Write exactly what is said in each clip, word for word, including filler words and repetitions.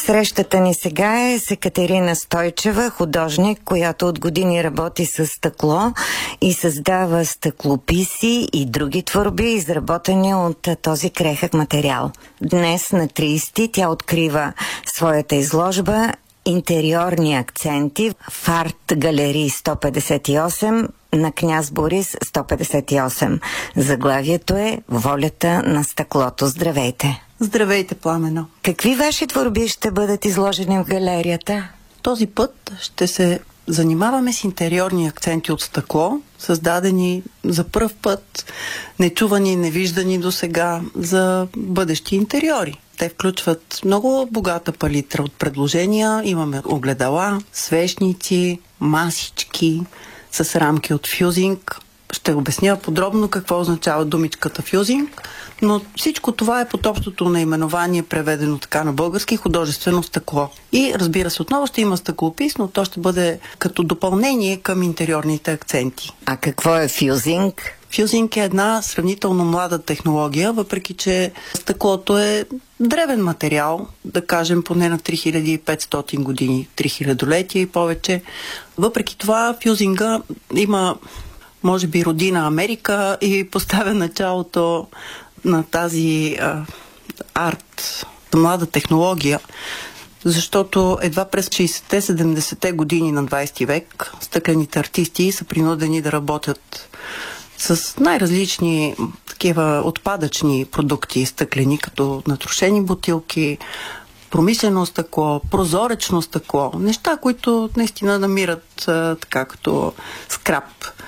Срещата ни сега е с Екатерина Стойчева, художник, която от години работи с стъкло и създава стъклописи и други творби, изработени от този крехък материал. Днес на тридесети тя открива своята изложба "Интериорни акценти" в Арт галерии сто петдесет и осем на Княз Борис сто петдесет и осем. Заглавието е "Волята на стъклото". Здравейте! Здравейте, Пламено! Какви ваши творби ще бъдат изложени в галерията? Този път ще се занимаваме с интериорни акценти от стъкло, създадени за пръв път, нечувани, невиждани до сега за бъдещи интериори. Те включват много богата палитра от предложения. Имаме огледала, свещници, масички с рамки от фюзинг. Ще обясня подробно какво означава думичката фюзинг, но всичко това е под общото наименование, преведено така на български, художествено стъкло. И разбира се, отново ще има стъклопис, но то ще бъде като допълнение към интериорните акценти. А какво е фюзинг? Фюзинг е една сравнително млада технология, въпреки че стъклото е древен материал, да кажем поне на три хиляди и петстотин години, три хилядолетия и повече. Въпреки това, фюзинга има, може би, родина Америка и поставя началото на тази а, арт, млада технология, защото едва през шейсетте-седемдесетте години на двадесети век стъклените артисти са принудени да работят с най-различни такива отпадъчни продукти стъклени, като натрошени бутилки, промислено стъкло, прозоречно стъкло, неща, които наистина намират а, така като скрап.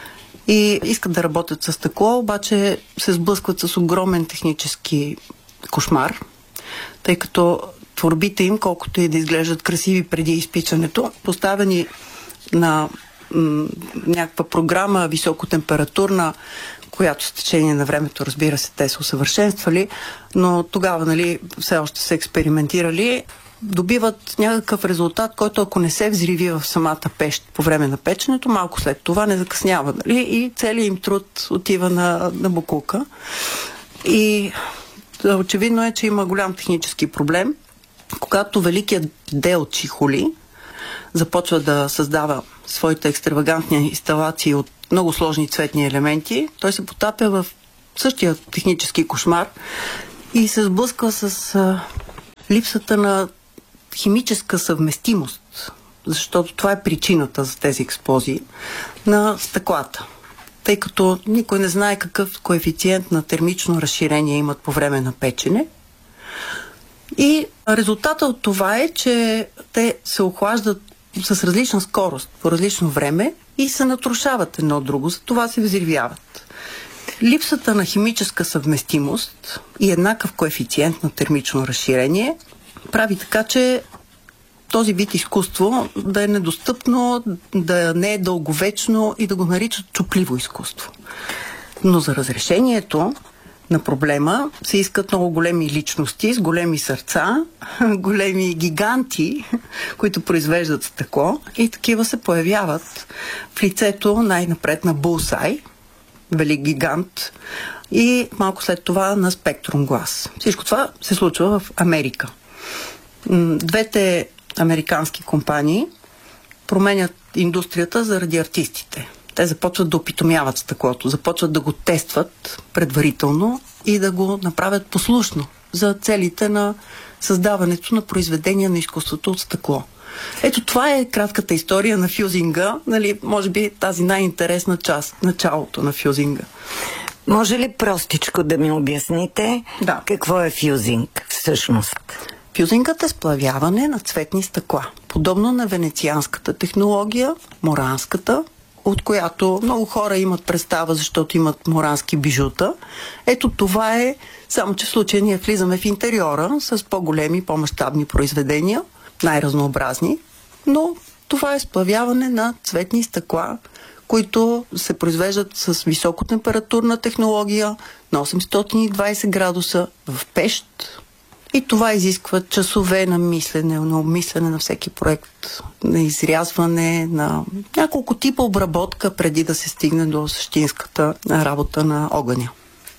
И искат да работят с стъкло, обаче се сблъскват с огромен технически кошмар, тъй като творбите им, колкото и да изглеждат красиви преди изпичането, поставени на м- някаква програма високотемпературна, която с течение на времето, разбира се, те са усъвършенствали, но тогава, нали, все още са експериментирали, добиват някакъв резултат, който ако не се взриви в самата пещ по време на печенето, малко след това не закъснява, нали? И целият им труд отива на, на букулка. И очевидно е, че има голям технически проблем. Когато великият Дел Чихоли започва да създава своите екстравагантни инсталации от много сложни цветни елементи, той се потапя в същия технически кошмар и се сблъсква с а, липсата на химическа съвместимост, защото това е причината за тези експлозии на стъклата. Тъй като никой не знае какъв коефициент на термично разширение имат по време на печене. И резултата от това е, че те се охлаждат с различна скорост, по различно време и се натрушават едно от друго, за това се взривяват. Липсата на химическа съвместимост и еднакъв коефициент на термично разширение прави така, че този вид изкуство да е недостъпно, да не е дълговечно и да го наричат чупливо изкуство. Но за разрешението на проблема се искат много големи личности с големи сърца, големи гиганти, които произвеждат стъкло, и такива се появяват в лицето най-напред на Булсай, велик гигант, и малко след това на Спектрум Глас. Всичко това се случва в Америка. Двете американски компании променят индустрията заради артистите. Те започват да опитомяват стъклото, започват да го тестват предварително и да го направят послушно за целите на създаването на произведения на изкуството от стъкло. Ето това е кратката история на фюзинга, нали, може би тази най-интересна част, началото на фюзинга. Може ли простичко да ми обясните да. Какво е фюзинг всъщност? Фюзингът е сплавяване на цветни стъкла. Подобно на венецианската технология, моранската, от която много хора имат представа, защото имат морански бижута. Ето това е, само че в случая ние влизаме в интериора с по-големи, по-мащабни произведения, най-разнообразни, но това е сплавяване на цветни стъкла, които се произвеждат с високотемпературна технология на осемстотин и двадесет градуса в пещ. И това изисква часове на мислене, на обмислене на всеки проект, на изрязване, на няколко типа обработка преди да се стигне до същинската работа на огъня.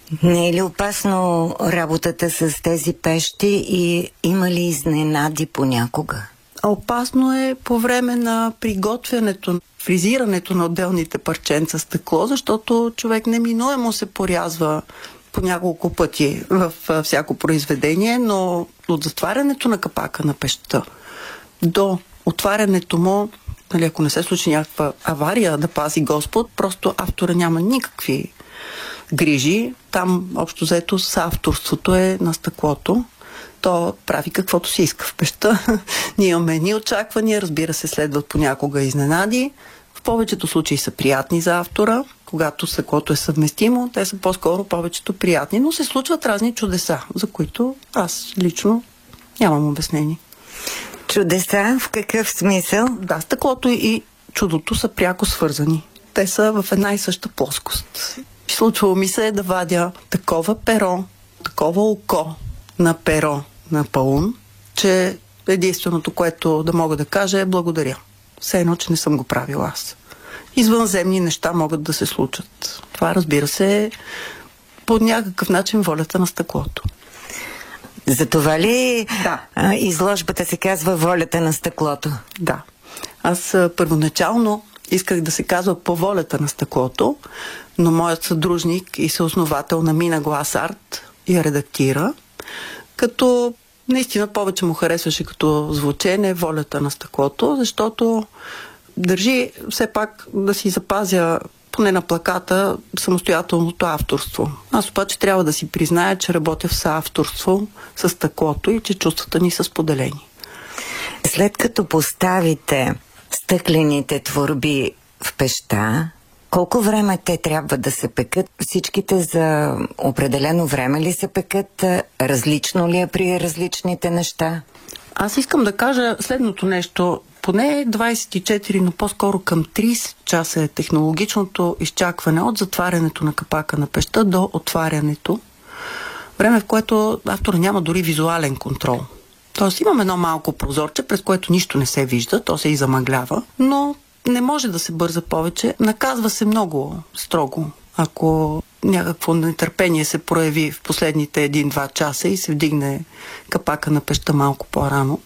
Не е ли опасно работата с тези пещи и има ли изненади понякога? Опасно е по време на приготвянето, фризирането на отделните парченца стъкло, защото човек неминуемо се порязва по няколко пъти в всяко произведение, но от затварянето на капака на пещта до отварянето му, нали, ако не се случи някаква авария, да пази Господ, просто автора няма никакви грижи. Там, общо взето, съавторството е на стъклото. То прави каквото си иска в пещта. Ние имаме едни очаквания, разбира се, следват понякога изненади. В повечето случаи са приятни за автора. Когато стъклото е съвместимо, те са по-скоро повечето приятни, но се случват разни чудеса, за които аз лично нямам обяснение. Чудеса? В какъв смисъл? Да, стъклото и чудото са пряко свързани. Те са в една и съща плоскост. Случвало ми се да вадя такова перо, такова око на перо на паун, че единственото, което да мога да кажа е благодаря. Все едно, че не съм го правила аз. Извънземни неща могат да се случат. Това, разбира се, е по някакъв начин волята на стъклото. Затова ли да. изложбата се казва "Волята на стъклото"? Да. Аз а, първоначално исках да се казва "По волята на стъклото", но моят съдружник и съосновател на Мина Глас Арт я редактира, като наистина повече му харесваше като звучене "Волята на стъклото", защото държи все пак да си запазя поне на плаката самостоятелното авторство. Аз обаче трябва да си призная, че работя в съавторство с стъклото и че чувствата ни са споделени. След като поставите стъклените творби в пещта, колко време те трябва да се пекат? Всичките за определено време ли се пекат? Различно ли е при различните неща? Аз искам да кажа следното нещо. Поне двайсет и четири, но по-скоро към трийсет часа е технологичното изчакване от затварянето на капака на пещта до отварянето. Време, в което автора няма дори визуален контрол. Тоест имам едно малко прозорче, през което нищо не се вижда, то се и замъглява, но не може да се бърза повече. Наказва се много строго, ако някакво нетърпение се прояви в последните един-два часа и се вдигне капака на пещта малко по-рано.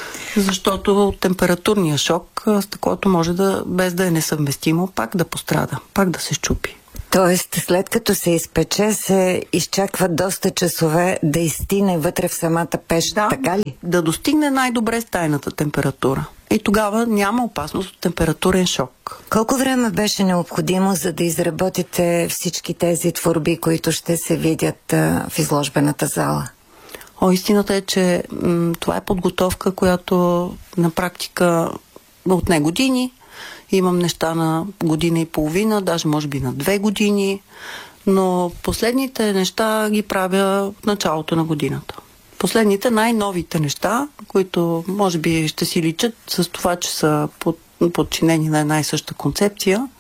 Защото от температурния шок стъклото може да, без да е несъвместимо, пак да пострада, пак да се счупи. Тоест, след като се изпече, се изчаква доста часове да изстине вътре в самата пещ, да, така ли? Да достигне най-добре стайната температура. И тогава няма опасност от температурен шок. Колко време беше необходимо, за да изработите всички тези творби, които ще се видят а, в изложбената зала? О, истината е, че м- това е подготовка, която на практика отне години. Имам неща на година и половина, даже може би на две години, но последните неща ги правя в началото на годината. Последните, най-новите неща, които може би ще си личат с това, че са под, подчинени на една и съща концепция.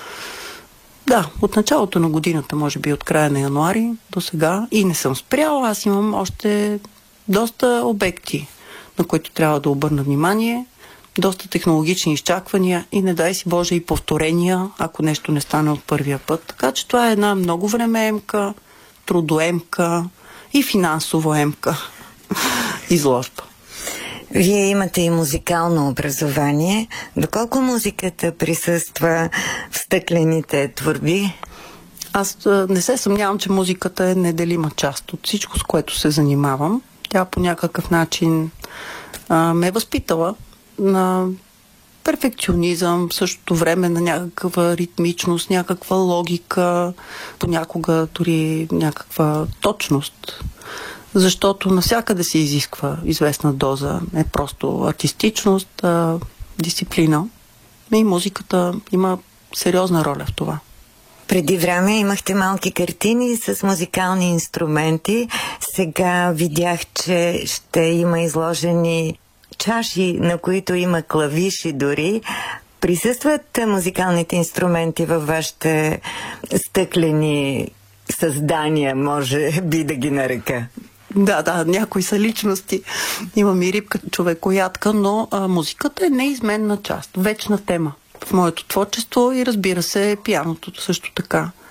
Да, от началото на годината, може би от края на януари до сега, и не съм спряла. Аз имам още доста обекти, на които трябва да обърна внимание, доста технологични изчаквания и, не дай си Боже, и повторения, ако нещо не стане от първия път. Така че това е една много времеемка, трудоемка и финансово-емка изложба. Вие имате и музикално образование. Доколко музиката присъства в стъклените творби? Аз не се съмнявам, че музиката е неделима част от всичко, с което се занимавам. Тя по някакъв начин а, ме е възпитала на перфекционизъм, в същото време на някаква ритмичност, някаква логика, понякога дори някаква точност. Защото навсякъде се изисква известна доза, не просто артистичност, а дисциплина. И музиката има сериозна роля в това. Преди време имахте малки картини с музикални инструменти. Сега видях, че ще има изложени чаши, на които има клавиши дори. Присъстват музикалните инструменти във вашите стъклени създания, може би да ги нарека? Да, да, някои са личности. Имам и рибка, човекоядка, но а, музиката е неизменна част, вечна тема в моето творчество и, разбира се, пианото също така.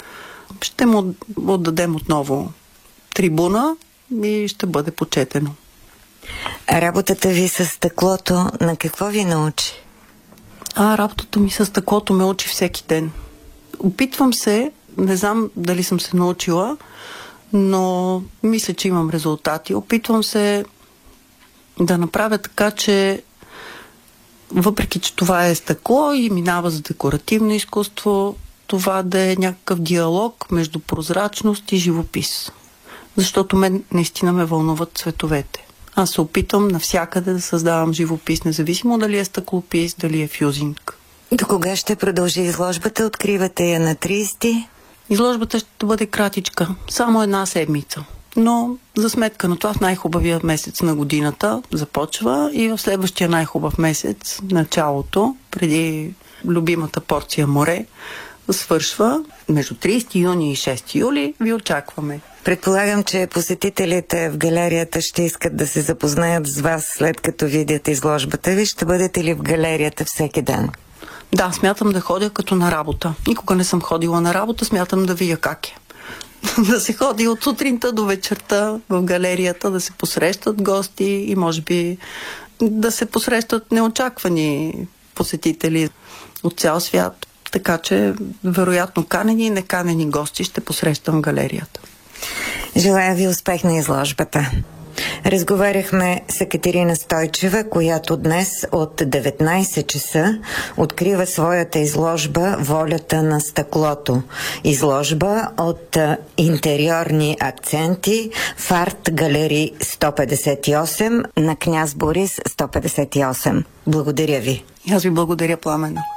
ще му отдадем отново трибуна и ще бъде почетено. Работата ви с стъклото на какво ви научи? А, работата ми с стъклото ме учи всеки ден. Опитвам се, не знам дали съм се научила, но мисля, че имам резултати. Опитвам се да направя така, че въпреки, че това е стъкло и минава за декоративно изкуство, това да е някакъв диалог между прозрачност и живопис. Защото мен наистина ме вълнуват цветовете. Аз се опитвам навсякъде да създавам живопис, независимо дали е стъклопис, дали е фюзинг. До кога ще продължи изложбата? Откривате я на тридесети? Изложбата ще бъде кратичка, само една седмица. Но за сметка на това в най-хубавия месец на годината започва и в следващия най-хубав месец, началото, преди любимата порция море, свършва. Между тридесети юни и шести юли ви очакваме. Предполагам, че посетителите в галерията ще искат да се запознаят с вас след като видят изложбата ви. Ще бъдете ли в галерията всеки ден? Да, смятам да ходя като на работа. Никога не съм ходила на работа, смятам да видя как е. Да се ходи от сутринта до вечерта в галерията, да се посрещат гости и може би да се посрещат неочаквани посетители от цял свят. Така че, вероятно, канени и неканени гости ще посрещам в галерията. Желая ви успех на изложбата. Разговаряхме с Екатерина Стойчева, която днес от деветнайсет часа открива своята изложба "Волята на стъклото". Изложба от интериорни акценти в Арт Галери сто петдесет и осем на Княз Борис сто петдесет и осем. Благодаря ви. Аз ви благодаря, Пламена.